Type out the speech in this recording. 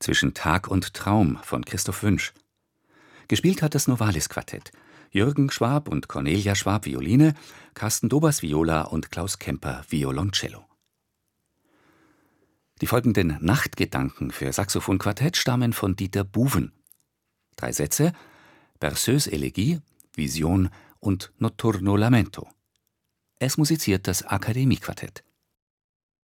Zwischen Tag und Traum von Christoph Wünsch. Gespielt hat das Novalis-Quartett. Jürgen Schwab und Cornelia Schwab Violine, Carsten Dobers Viola und Klaus Kemper Violoncello. Die folgenden Nachtgedanken für Saxophonquartett stammen von Dieter Buwen. 3 Sätze: Berceuse Elegie, Vision und Notturno Lamento. Es musiziert das Akademiequartett.